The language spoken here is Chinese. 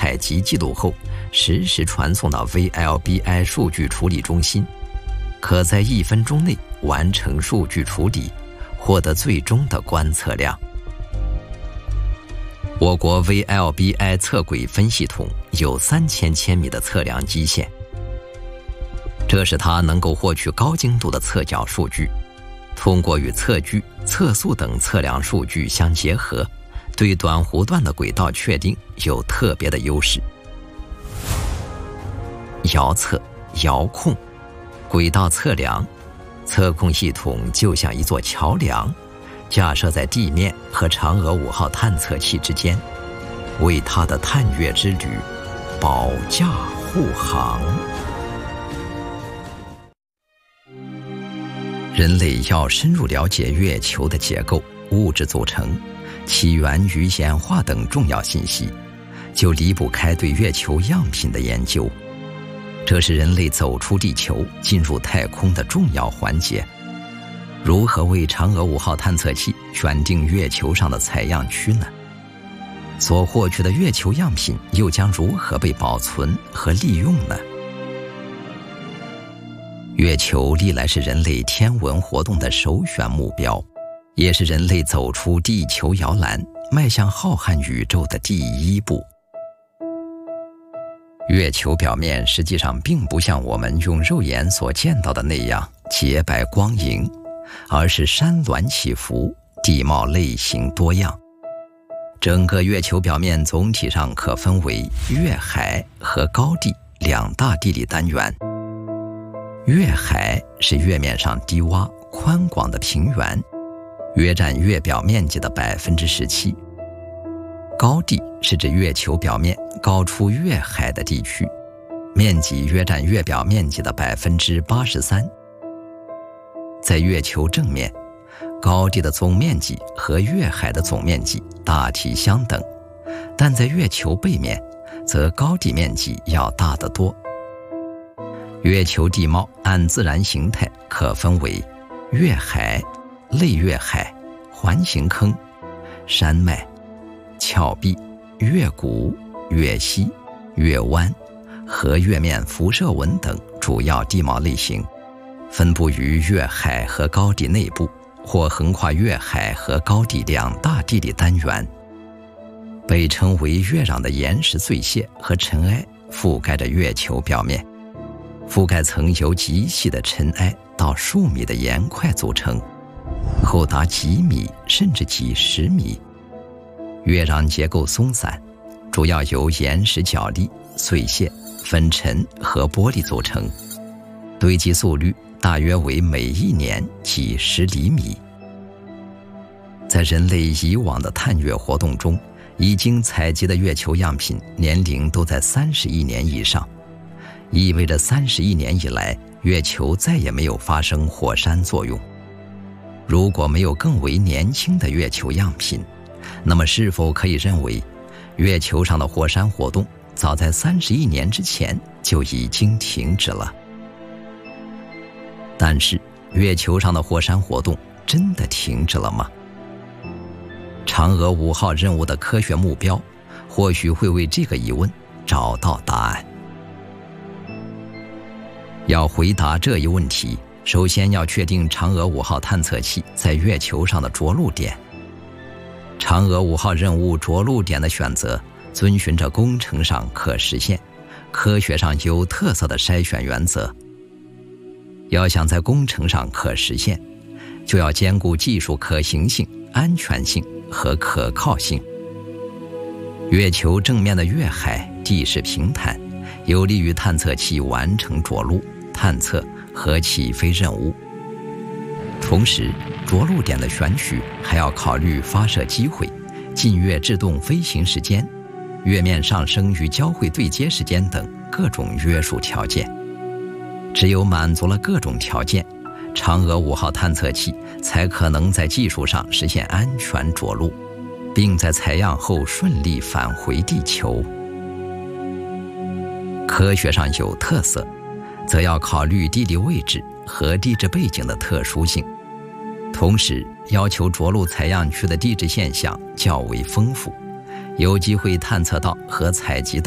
采集记录后，实时传送到 VLBI 数据处理中心，可在1分钟内完成数据处理，获得最终的观测量。我国 VLBI 测轨分系统有3000千米的测量基线，这使它能够获取高精度的测角数据，通过与测距、测速等测量数据相结合，对短弧段的轨道确定有特别的优势。遥测、遥控、轨道测量，测控系统就像一座桥梁，架设在地面和嫦娥5号探测器之间，为它的探月之旅保驾护航。人类要深入了解月球的结构、物质组成、起源与演化等重要信息，就离不开对月球样品的研究。这是人类走出地球、进入太空的重要环节。如何为嫦娥5号探测器选定月球上的采样区呢？所获取的月球样品又将如何被保存和利用呢？月球历来是人类天文活动的首选目标，也是人类走出地球摇篮，迈向浩瀚宇宙的第一步。月球表面实际上并不像我们用肉眼所见到的那样洁白光莹，而是山峦起伏，地貌类型多样。整个月球表面总体上可分为月海和高地2大地理单元。月海是月面上低洼宽广的平原，约占月表面积的17%。高地是指月球表面高出月海的地区，面积约占月表面积的83%。在月球正面，高地的总面积和月海的总面积大体相等，但在月球背面，则高地面积要大得多。月球地貌按自然形态可分为月海、类月海、环形坑、山脉、峭壁、月谷、月溪、月湾和月面辐射纹等主要地貌类型，分布于月海和高地内部，或横跨月海和高地2大地理单元。被称为月壤的岩石碎屑和尘埃覆盖着月球表面，覆盖层由极细的尘埃到数米的岩块组成，厚达几米甚至几十米。月壤结构松散，主要由岩石角砾、碎屑、粉尘和玻璃组成，堆积速率大约为每1年几10厘米。在人类以往的探月活动中，已经采集的月球样品年龄都在30亿年以上，意味着30亿年以来，月球再也没有发生火山作用。如果没有更为年轻的月球样品，那么是否可以认为，月球上的火山活动早在30亿年之前就已经停止了？但是，月球上的火山活动真的停止了吗？嫦娥5号任务的科学目标，或许会为这个疑问找到答案。要回答这一问题，首先要确定嫦娥5号探测器在月球上的着陆点。嫦娥5号任务着陆点的选择，遵循着工程上可实现、科学上有特色的筛选原则。要想在工程上可实现，就要兼顾技术可行性、安全性和可靠性。月球正面的月海地势平坦，有利于探测器完成着陆、探测和起飞任务。同时，着陆点的选取还要考虑发射机会、近月制动飞行时间、月面上升与交会对接时间等各种约束条件。只有满足了各种条件，嫦娥5号探测器才可能在技术上实现安全着陆，并在采样后顺利返回地球。科学上有特色，则要考虑地理位置和地质背景的特殊性，同时要求着陆采样区的地质现象较为丰富，有机会探测到和采集到